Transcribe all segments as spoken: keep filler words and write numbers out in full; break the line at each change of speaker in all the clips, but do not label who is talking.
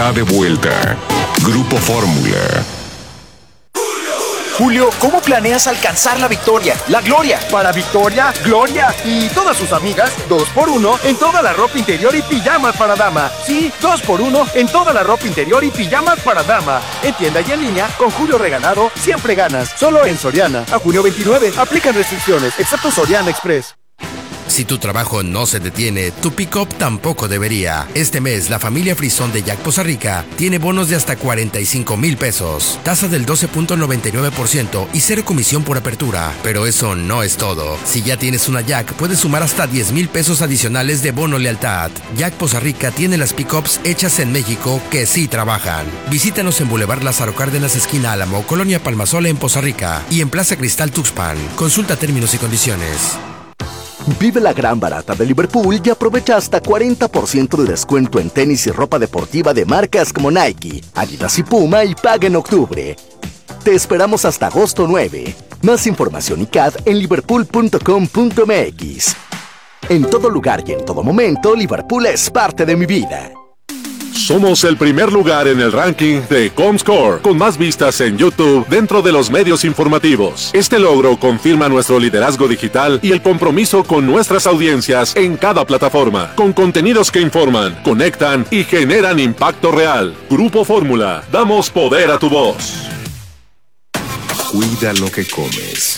está de vuelta. Grupo Fórmula.
Julio, ¿cómo planeas alcanzar la victoria, la gloria?
Para Victoria, Gloria y todas sus amigas, dos por uno en toda la ropa interior y pijamas para dama. Sí, dos por uno en toda la ropa interior y pijamas para dama. En tienda y en línea, con Julio Regalado, siempre ganas. Solo en Soriana. A junio veintinueve, aplican restricciones, excepto Soriana Express.
Si tu trabajo no se detiene, tu pick-up tampoco debería. Este mes, la familia Frisón de Jack Poza Rica tiene bonos de hasta cuarenta y cinco mil pesos, tasa del doce punto noventa y nueve por ciento y cero comisión por apertura. Pero eso no es todo. Si ya tienes una Jack, puedes sumar hasta diez mil pesos adicionales de bono lealtad. Jack Poza Rica tiene las pick-ups hechas en México que sí trabajan. Visítanos en Boulevard Lázaro Cárdenas, esquina Álamo, Colonia Palmasola en Poza Rica y en Plaza Cristal Tuxpan. Consulta términos y condiciones.
Vive la gran barata de Liverpool y aprovecha hasta cuarenta por ciento de descuento en tenis y ropa deportiva de marcas como Nike, Adidas y Puma y paga en octubre. Te esperamos hasta agosto nueve. Más información y C A D en liverpool punto com punto m x. En todo lugar y en todo momento, Liverpool es parte de mi vida.
Somos el primer lugar en el ranking de Comscore, con más vistas en YouTube dentro de los medios informativos. Este logro confirma nuestro liderazgo digital y el compromiso con nuestras audiencias en cada plataforma, con contenidos que informan, conectan y generan impacto real. Grupo Fórmula, damos poder a tu voz.
Cuida lo que comes.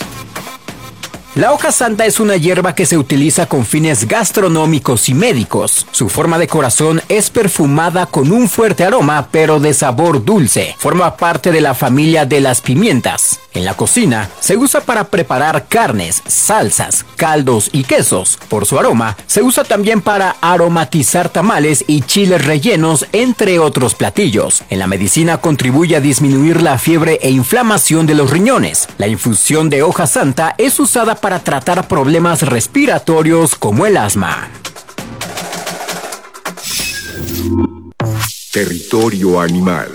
La hoja santa es una hierba que se utiliza con fines gastronómicos y médicos. Su forma de corazón es perfumada con un fuerte aroma, pero de sabor dulce. Forma parte de la familia de las pimientas. En la cocina, se usa para preparar carnes, salsas, caldos y quesos. Por su aroma, se usa también para aromatizar tamales y chiles rellenos, entre otros platillos. En la medicina contribuye a disminuir la fiebre e inflamación de los riñones. La infusión de hoja santa es usada para para tratar problemas respiratorios como el asma.
Territorio animal.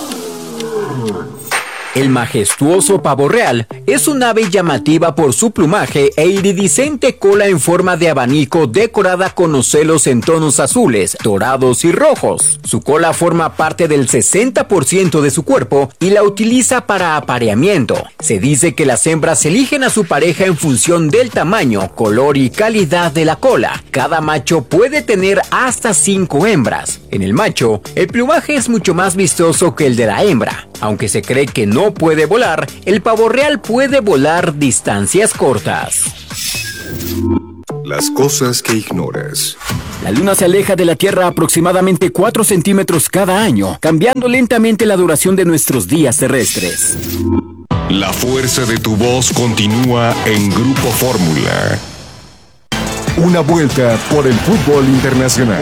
El majestuoso pavo real es un ave llamativa por su plumaje e iridiscente cola en forma de abanico decorada con ocelos en tonos azules, dorados y rojos. Su cola forma parte del sesenta por ciento de su cuerpo y la utiliza para apareamiento. Se dice que las hembras eligen a su pareja en función del tamaño, color y calidad de la cola. Cada macho puede tener hasta cinco hembras. En el macho, el plumaje es mucho más vistoso que el de la hembra. Aunque se cree que no puede volar, el pavo real puede volar distancias cortas.
Las cosas que ignoras.
La luna se aleja de la Tierra aproximadamente cuatro centímetros cada año, cambiando lentamente la duración de nuestros días terrestres.
La fuerza de tu voz continúa en Grupo Fórmula. Una vuelta por el fútbol internacional.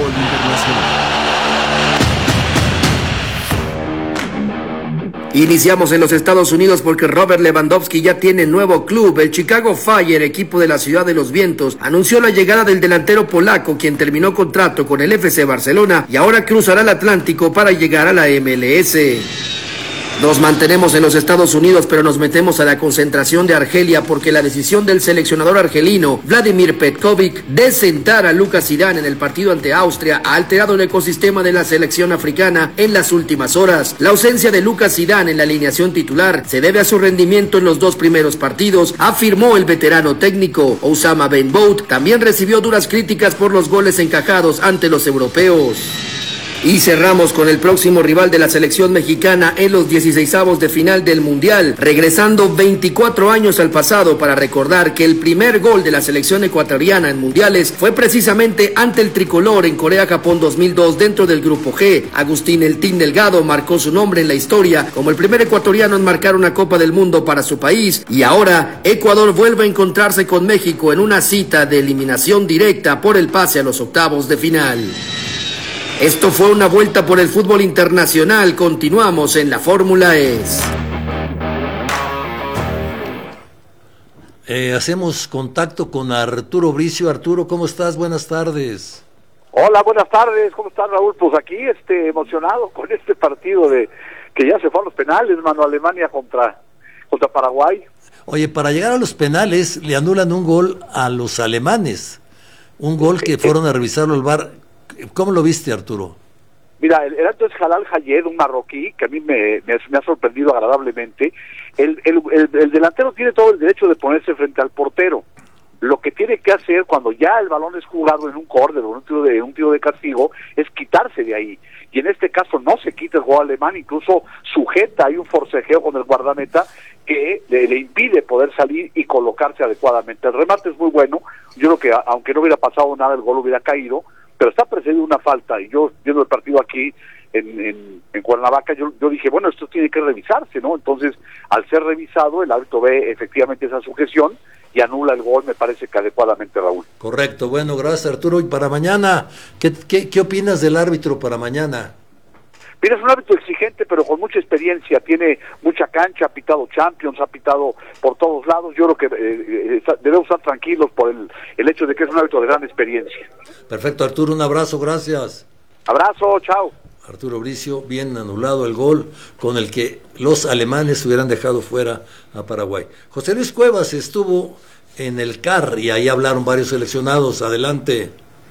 Iniciamos en los Estados Unidos porque Robert Lewandowski ya tiene nuevo club. El Chicago Fire, equipo de la Ciudad de los Vientos, anunció la llegada del delantero polaco, quien terminó contrato con el F C Barcelona y ahora cruzará el Atlántico para llegar a la M L S. Nos mantenemos en los Estados Unidos, pero nos metemos a la concentración de Argelia porque la decisión del seleccionador argelino Vladimir Petkovic de sentar a Lucas Zidane en el partido ante Austria ha alterado el ecosistema de la selección africana en las últimas horas. La ausencia de Lucas Zidane en la alineación titular se debe a su rendimiento en los dos primeros partidos, afirmó el veterano técnico. Oussama Ben Bout también recibió duras críticas por los goles encajados ante los europeos. Y cerramos con el próximo rival de la selección mexicana en los dieciseisavos de final del Mundial, regresando veinticuatro años al pasado para recordar que el primer gol de la selección ecuatoriana en mundiales fue precisamente ante el tricolor en Corea-Japón dos mil dos dentro del grupo G. Agustín El Team Delgado marcó su nombre en la historia como el primer ecuatoriano en marcar una Copa del Mundo para su país, y ahora Ecuador vuelve a encontrarse con México en una cita de eliminación directa por el pase a los octavos de final. Esto fue una vuelta por el fútbol internacional. Continuamos en la Fórmula E.
Eh, hacemos contacto con Arturo Bricio. Arturo, ¿cómo estás? Buenas tardes.
Hola, buenas tardes. ¿Cómo estás, Raúl? Pues aquí este, emocionado con este partido de que ya se fue a los penales, mano, Alemania contra, contra Paraguay.
Oye, para llegar a los penales le anulan un gol a los alemanes. Un gol que fueron a revisarlo al V A R. ¿Cómo lo viste, Arturo?
Mira, el, el árbitro es Jalal Hayed, un marroquí, que a mí me, me, me ha sorprendido agradablemente. El, el, el, el delantero tiene todo el derecho de ponerse frente al portero. Lo que tiene que hacer cuando ya el balón es jugado en un córner o un tiro de un tiro de castigo es quitarse de ahí. Y en este caso no se quita el jugador alemán, incluso sujeta, hay un forcejeo con el guardameta que le, le impide poder salir y colocarse adecuadamente. El remate es muy bueno, yo creo que a, aunque no hubiera pasado nada el gol hubiera caído, pero está precedido una falta, y yo viendo el partido aquí en, en, en Cuernavaca, yo, yo dije, bueno, esto tiene que revisarse, ¿no? Entonces, al ser revisado, el árbitro ve efectivamente esa sujeción y anula el gol, me parece que adecuadamente, Raúl.
Correcto, bueno, gracias Arturo. Y para mañana, ¿qué, qué, qué opinas del árbitro para mañana?
Mira, es un árbitro exigente, pero con mucha experiencia, tiene mucha cancha, ha pitado Champions, ha pitado por todos lados. Yo creo que eh, eh, debemos estar tranquilos por el, el hecho de que es un árbitro de gran experiencia.
Perfecto, Arturo, un abrazo, gracias.
Abrazo, chao.
Arturo Bricio, bien anulado el gol con el que los alemanes hubieran dejado fuera a Paraguay. José Luis Cuevas estuvo en el C A R y ahí hablaron varios seleccionados. Adelante.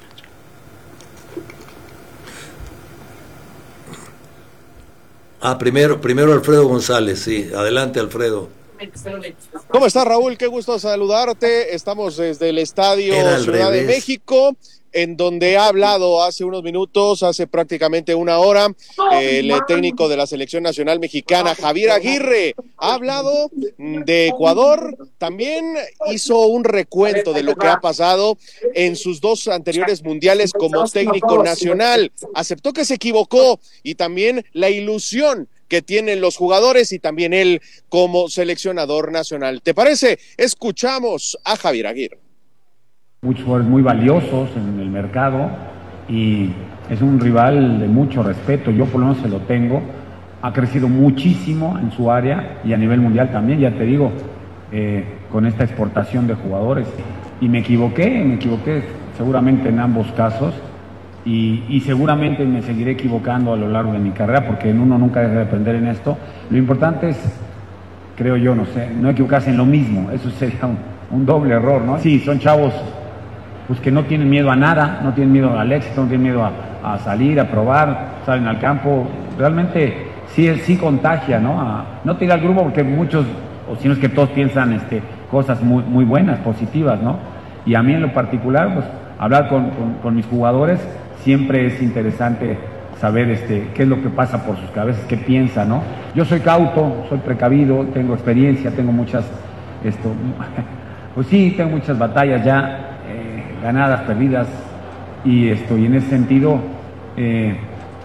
Ah, primero, primero Alfredo González, sí. Adelante, Alfredo.
¿Cómo estás, Raúl? Qué gusto saludarte. Estamos desde el Estadio Ciudad de México, en donde ha hablado hace unos minutos, hace prácticamente una hora, el técnico de la selección nacional mexicana, Javier Aguirre. Ha hablado de Ecuador, también hizo un recuento de lo que ha pasado en sus dos anteriores mundiales como técnico nacional. Aceptó que se equivocó y también la ilusión que tienen los jugadores y también él como seleccionador nacional. ¿Te parece? Escuchamos a Javier Aguirre.
Muchos jugadores muy valiosos en el mercado y es un rival de mucho respeto, yo por lo menos se lo tengo, ha crecido muchísimo en su área y a nivel mundial también, ya te digo, eh, con esta exportación de jugadores. Y me equivoqué, me equivoqué seguramente en ambos casos y, y seguramente me seguiré equivocando a lo largo de mi carrera porque uno nunca deja de aprender en esto. Lo importante es, creo yo, no sé, no equivocarse en lo mismo, eso sería un, un doble error, ¿no? Sí, son chavos pues que no tienen miedo a nada, no tienen miedo al éxito, no tienen miedo a, a salir, a probar, salen al campo, realmente sí, sí contagia, ¿no? A, no te diga el grupo porque muchos, o si no es que todos piensan este, cosas muy, muy buenas, positivas, ¿no? Y a mí en lo particular, pues hablar con, con, con mis jugadores siempre es interesante saber este, qué es lo que pasa por sus cabezas, qué piensan, ¿no? Yo soy cauto, soy precavido, tengo experiencia, tengo muchas, esto, pues sí, tengo muchas batallas ya, ganadas, perdidas, y esto, y en ese sentido eh,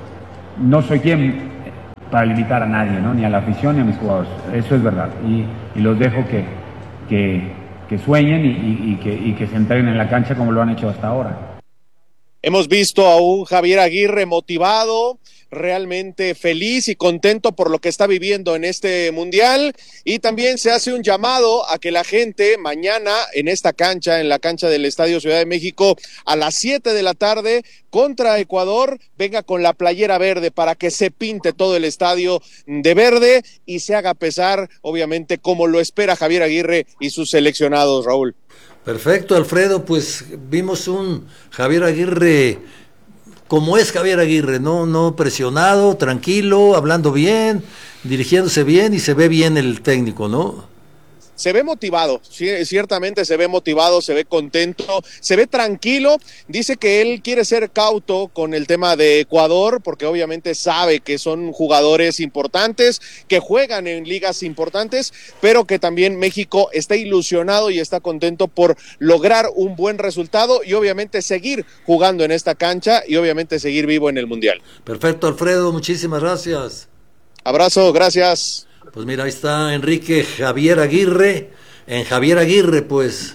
no soy quien para limitar a nadie, ¿no? Ni a la afición ni a mis jugadores, eso es verdad, y, y los dejo que, que, que sueñen y, y, y, que, y que se entreguen en la cancha como lo han hecho hasta ahora.
Hemos visto a un Javier Aguirre motivado, realmente feliz y contento por lo que está viviendo en este mundial, y también se hace un llamado a que la gente mañana en esta cancha, en la cancha del Estadio Ciudad de México, a las siete de la tarde contra Ecuador, venga con la playera verde para que se pinte todo el estadio de verde y se haga pesar, obviamente, como lo espera Javier Aguirre y sus seleccionados, Raúl.
Perfecto, Alfredo, pues vimos un Javier Aguirre como es Javier Aguirre, no, no presionado, tranquilo, hablando bien, dirigiéndose bien, y se ve bien el técnico, ¿no?
Se ve motivado, ciertamente se ve motivado, se ve contento, se ve tranquilo. Dice que él quiere ser cauto con el tema de Ecuador, porque obviamente sabe que son jugadores importantes, que juegan en ligas importantes, pero que también México está ilusionado y está contento por lograr un buen resultado y obviamente seguir jugando en esta cancha y obviamente seguir vivo en el Mundial.
Perfecto, Alfredo, muchísimas gracias.
Abrazo, gracias.
Pues mira, ahí está Enrique Javier Aguirre, en Javier Aguirre, pues.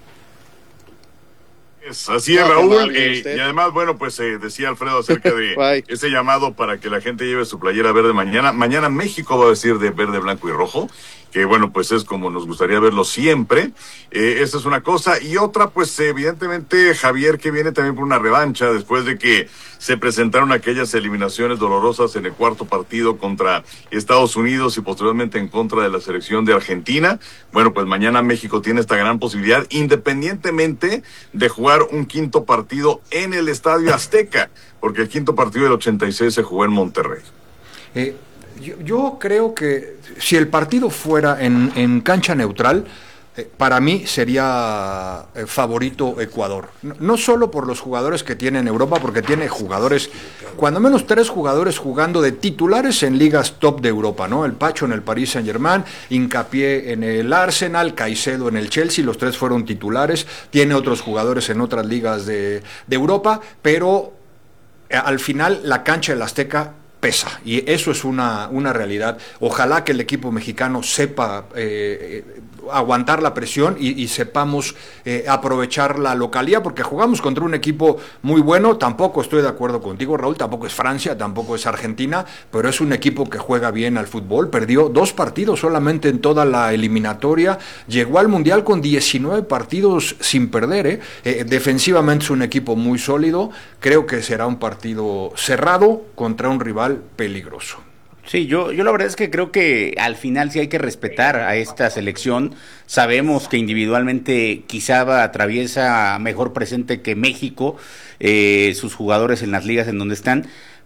Así es, Raúl, eh, y además, bueno, pues eh, decía Alfredo acerca de ese llamado para que la gente lleve su playera verde mañana. Mañana México va a vestir de verde, blanco y rojo, que bueno, pues es como nos gustaría verlo siempre. Eh, esa es una cosa. Y otra, pues evidentemente Javier, que viene también por una revancha después de que se presentaron aquellas eliminaciones dolorosas en el cuarto partido contra Estados Unidos y posteriormente en contra de la selección de Argentina. Bueno, pues mañana México tiene esta gran posibilidad, independientemente de jugar un quinto partido en el Estadio Azteca, porque el quinto partido del ochenta y seis se jugó en Monterrey.
Eh, yo, yo creo que si el partido fuera en, en cancha neutral, eh, para mí sería eh, favorito Ecuador. No, no solo por los jugadores que tiene en Europa, porque tiene jugadores, cuando menos tres jugadores jugando de titulares en ligas top de Europa, ¿no? El Pacho en el Paris Saint-Germain, Hincapié en el Arsenal, Caicedo en el Chelsea, los tres fueron titulares. Tiene otros jugadores en otras ligas de, de Europa, pero eh, al final la cancha del Azteca pesa, y eso es una, una realidad. Ojalá que el equipo mexicano sepa eh, aguantar la presión y, y sepamos eh, aprovechar la localía, porque jugamos contra un equipo muy bueno. Tampoco estoy de acuerdo contigo, Raúl, tampoco es Francia, tampoco es Argentina, pero es un equipo que juega bien al fútbol. Perdió dos partidos solamente en toda la eliminatoria, llegó al Mundial con diecinueve partidos sin perder, ¿eh? Eh, defensivamente es un equipo muy sólido. Creo que será un partido cerrado contra un rival peligroso.
Sí, yo, yo la verdad es que creo que al final sí hay que respetar a esta selección. Sabemos que individualmente quizá atraviesa mejor presente que México, eh, sus jugadores en las ligas en donde están,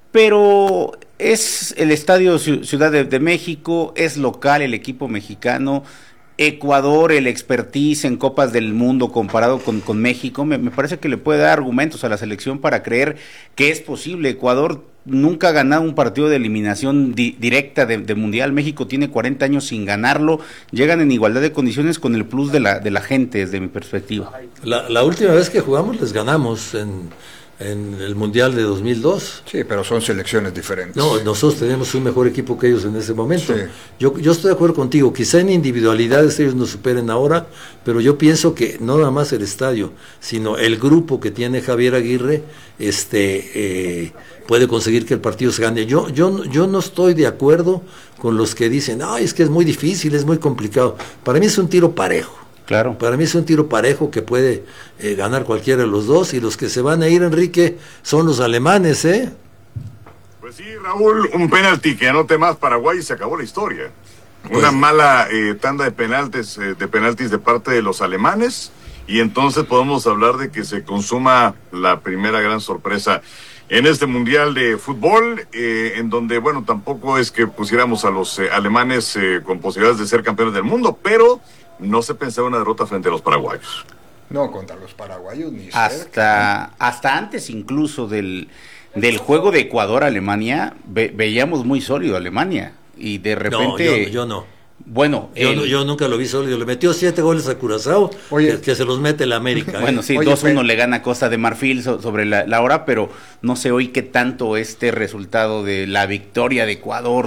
pero es el Estadio Ciudad de, de México, es local el equipo mexicano. Ecuador, el expertise en Copas del Mundo comparado con, con México, me, me parece que le puede dar argumentos a la selección para creer que es posible. Ecuador nunca ha ganado un partido de eliminación di, directa de, de Mundial. México tiene cuarenta años sin ganarlo. Llegan en igualdad de condiciones con el plus de la, de la gente, desde mi perspectiva.
La, la última vez que jugamos les ganamos en... en el Mundial de dos mil dos.
Sí, pero son selecciones diferentes.
No, nosotros tenemos un mejor equipo que ellos en ese momento.
Sí.
Yo, yo estoy de acuerdo contigo, quizá en individualidades ellos nos superen ahora, pero yo pienso que no nada más el estadio, sino el grupo que tiene Javier Aguirre este, eh, puede conseguir que el partido se gane. Yo, yo, yo no estoy de acuerdo con los que dicen, ay, es que es muy difícil, es muy complicado. Para mí es un tiro parejo.
Claro.
Para mí es un tiro parejo que puede eh, ganar cualquiera de los dos, y los que se van a ir, Enrique, son los alemanes, ¿eh?
Pues sí, Raúl, un penalti que anote más Paraguay y se acabó la historia. Pues, una mala eh, tanda de penaltis, eh, de penaltis de parte de los alemanes, y entonces podemos hablar de que se consuma la primera gran sorpresa en este Mundial de Fútbol, eh, en donde, bueno, tampoco es que pusiéramos a los eh, alemanes eh, con posibilidades de ser campeones del mundo, pero no se pensaba una derrota frente a los paraguayos.
No, contra los paraguayos ni
hasta
cerca.
Hasta antes incluso del, del juego de Ecuador-Alemania, ve, veíamos muy sólido a Alemania, y de repente...
No, yo, yo no.
Bueno,
yo,
el...
yo nunca lo vi sólido. Le metió siete goles a Curazao, que, que se los mete el América.
Bueno,
¿eh?
sí, dos uno le gana Costa de Marfil so, sobre la, la hora, pero no sé hoy qué tanto este resultado de la victoria de Ecuador